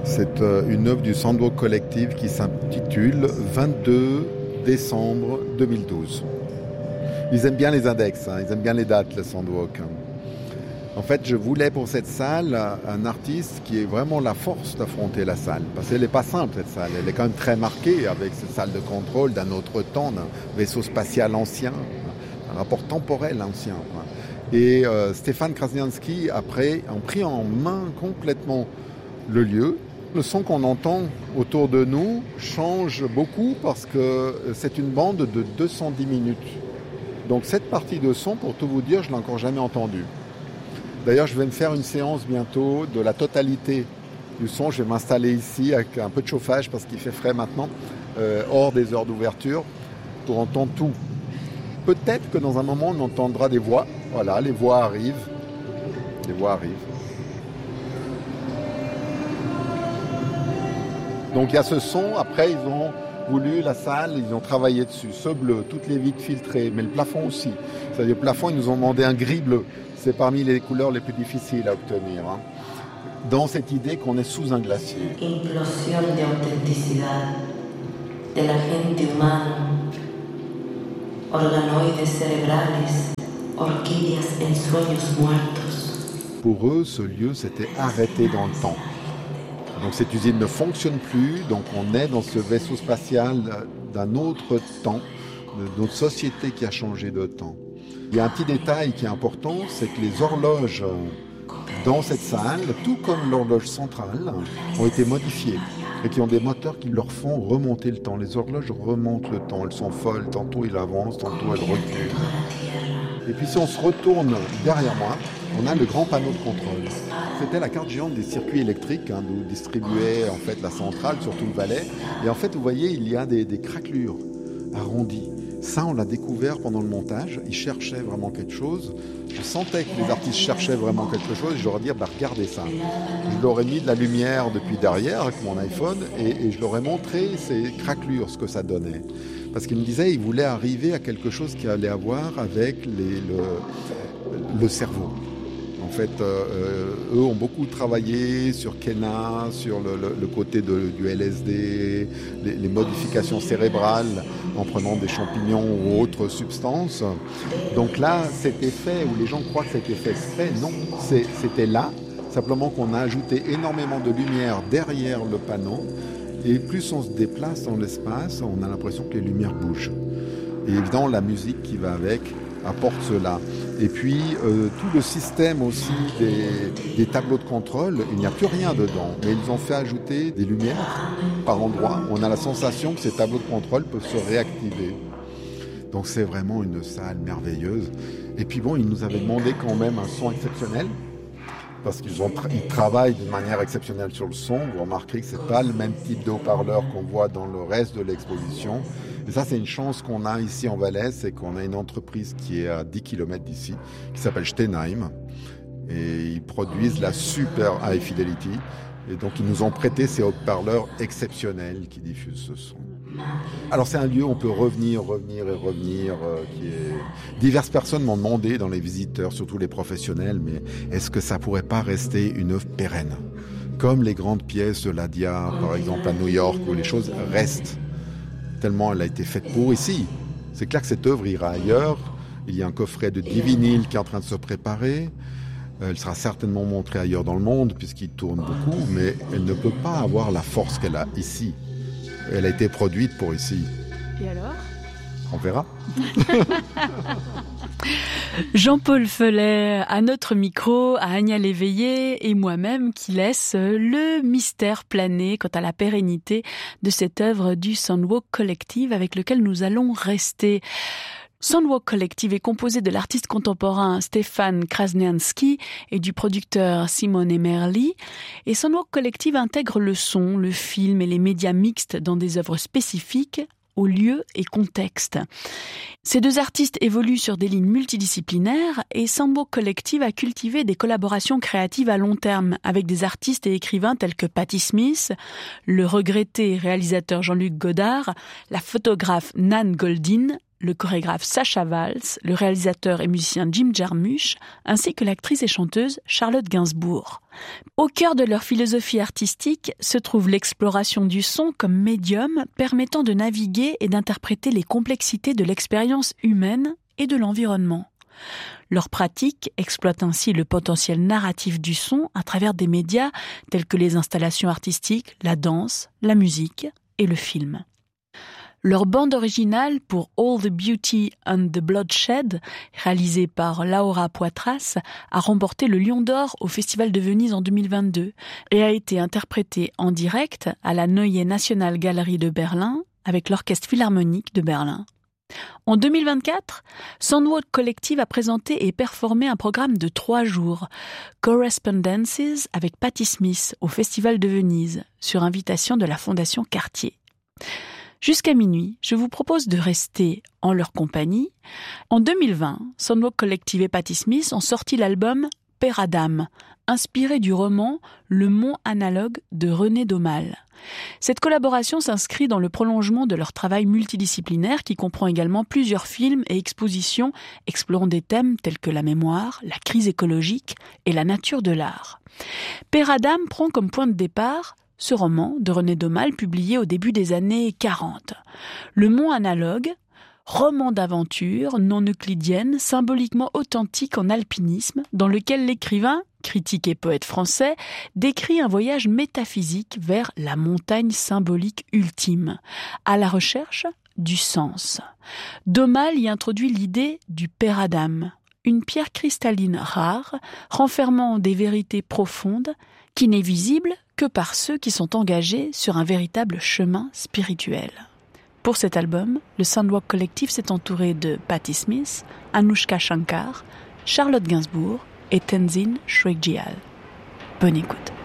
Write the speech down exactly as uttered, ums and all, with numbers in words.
C'est une œuvre du Sandwalk Collective qui s'intitule vingt-deux décembre deux mille douze. Ils aiment bien les index, hein, ils aiment bien les dates, le Sandwalk. En fait, je voulais pour cette salle un artiste qui ait vraiment la force d'affronter la salle. Parce qu'elle n'est pas simple, cette salle. Elle est quand même très marquée avec cette salle de contrôle d'un autre temps, d'un vaisseau spatial ancien, un rapport temporel ancien. Et euh, Stéphane Krasnianski, après, a pris en main complètement le lieu. Le son qu'on entend autour de nous change beaucoup parce que c'est une bande de deux cent dix minutes. Donc cette partie de son, pour tout vous dire, je ne l'ai encore jamais entendue. D'ailleurs, je vais me faire une séance bientôt de la totalité du son. Je vais m'installer ici avec un peu de chauffage parce qu'il fait frais maintenant, euh, hors des heures d'ouverture, pour entendre tout. Peut-être que dans un moment, on entendra des voix. Voilà, les voix arrivent. Les voix arrivent. Donc il y a ce son. Après, ils ont voulu la salle, ils ont travaillé dessus. Ce bleu, toutes les vitres filtrées, mais le plafond aussi. C'est-à-dire le plafond, ils nous ont demandé un gris bleu. C'est parmi les couleurs les plus difficiles à obtenir. Hein. Dans cette idée qu'on est sous un glacier. Implosión de autenticidad de la gente humana, organoides cerebrales, orquídeas en sueños muertos. Pour eux, ce lieu s'était arrêté dans le temps. Donc cette usine ne fonctionne plus, donc on est dans ce vaisseau spatial d'un autre temps, de notre société qui a changé de temps. Il y a un petit détail qui est important, c'est que les horloges dans cette salle, tout comme l'horloge centrale, ont été modifiées et qui ont des moteurs qui leur font remonter le temps. Les horloges remontent le temps, elles sont folles, tantôt elles avancent, tantôt elles reculent. Et puis si on se retourne derrière moi, on a le grand panneau de contrôle. C'était la carte géante des circuits électriques, hein, d'où distribuait en fait la centrale sur tout le Valais. Et en fait, vous voyez, il y a des, des craquelures arrondies. Ça, on l'a découvert pendant le montage. Ils cherchaient vraiment quelque chose. Je sentais que les artistes cherchaient vraiment quelque chose. Je leur ai dit, bah, regardez ça. Je leur ai mis de la lumière depuis derrière avec mon iPhone et, et je leur ai montré ces craquelures, ce que ça donnait. Parce qu'ils me disaient, ils voulaient arriver à quelque chose qui allait avoir avec les, le, le cerveau. En fait, euh, eux ont beaucoup travaillé sur Kenna, sur le, le, le côté de, du L S D, les, les modifications cérébrales en prenant des champignons ou autres substances. Donc là, cet effet où les gens croient que cet effet se fait, non, c'est, c'était là. Simplement qu'on a ajouté énormément de lumière derrière le panneau. Et plus on se déplace dans l'espace, on a l'impression que les lumières bougent. Et évidemment, la musique qui va avec apporte cela. Et puis, euh, tout le système aussi des, des tableaux de contrôle, il n'y a plus rien dedans. Mais ils ont fait ajouter des lumières par endroits. On a la sensation que ces tableaux de contrôle peuvent se réactiver. Donc c'est vraiment une salle merveilleuse. Et puis bon, ils nous avaient demandé quand même un son exceptionnel. Parce qu'ils ont tra- ils travaillent d'une manière exceptionnelle sur le son. Vous remarquerez que ce n'est pas le même type de haut-parleur qu'on voit dans le reste de l'exposition. Et ça, c'est une chance qu'on a ici en Valais, c'est qu'on a une entreprise qui est à dix kilomètres d'ici, qui s'appelle Steinheim. Et ils produisent la super high fidelity. Et donc, ils nous ont prêté ces haut-parleurs exceptionnels qui diffusent ce son. Alors, c'est un lieu où on peut revenir, revenir et revenir. Euh, qui est... Diverses personnes m'ont demandé, dans les visiteurs, surtout les professionnels, mais est-ce que ça pourrait pas rester une œuvre pérenne ? Comme les grandes pièces de l'Adia, par exemple, à New York, où les choses restent. Tellement elle a été faite pour ici. C'est clair que cette œuvre ira ailleurs. Il y a un coffret de dix vinyles qui est en train de se préparer. Elle sera certainement montrée ailleurs dans le monde, puisqu'il tourne beaucoup, mais elle ne peut pas avoir la force qu'elle a ici. Elle a été produite pour ici. Et alors ? On verra. Jean-Paul Feller, à notre micro, à Agnès Léveillé et moi-même qui laisse le mystère planer quant à la pérennité de cette œuvre du Sandwalk Collective avec lequel nous allons rester. Sandwalk Collective est composé de l'artiste contemporain Stéphane Krasnianski et du producteur Simone Merli. Et Sandwalk Collective intègre le son, le film et les médias mixtes dans des œuvres spécifiques, au lieu et contexte. Ces deux artistes évoluent sur des lignes multidisciplinaires et Sandwalk Collective a cultivé des collaborations créatives à long terme avec des artistes et écrivains tels que Patti Smith, le regretté réalisateur Jean-Luc Godard, la photographe Nan Goldin le chorégraphe Sacha Valls, le réalisateur et musicien Jim Jarmusch, ainsi que l'actrice et chanteuse Charlotte Gainsbourg. Au cœur de leur philosophie artistique se trouve l'exploration du son comme médium permettant de naviguer et d'interpréter les complexités de l'expérience humaine et de l'environnement. Leur pratique exploite ainsi le potentiel narratif du son à travers des médias tels que les installations artistiques, la danse, la musique et le film. Leur bande originale pour All the Beauty and the Bloodshed, réalisée par Laura Poitras, a remporté le Lion d'Or au Festival de Venise en deux mille vingt-deux et a été interprétée en direct à la Neue National Gallery de Berlin avec l'Orchestre Philharmonique de Berlin. En deux mille vingt-quatre, Soundwalk Collective a présenté et performé un programme de trois jours, Correspondences avec Patti Smith au Festival de Venise, sur invitation de la Fondation Cartier. Jusqu'à minuit, je vous propose de rester en leur compagnie. En deux mille vingt, Soundwalk Collective et Patti Smith ont sorti l'album Peradam, inspiré du roman Le Mont Analogue de René Daumal. Cette collaboration s'inscrit dans le prolongement de leur travail multidisciplinaire qui comprend également plusieurs films et expositions explorant des thèmes tels que la mémoire, la crise écologique et la nature de l'art. Peradam prend comme point de départ ce roman de René Daumal publié au début des années quarante. Le Mont Analogue, roman d'aventure non euclidienne, symboliquement authentique en alpinisme, dans lequel l'écrivain, critique et poète français, décrit un voyage métaphysique vers la montagne symbolique ultime, à la recherche du sens. Daumal y introduit l'idée du Peradam, une pierre cristalline rare, renfermant des vérités profondes, qui n'est visible que par ceux qui sont engagés sur un véritable chemin spirituel. Pour cet album, le Soundwalk Collective s'est entouré de Patti Smith, Anouchka Shankar, Charlotte Gainsbourg et Tenzin Shrejial. Bonne écoute.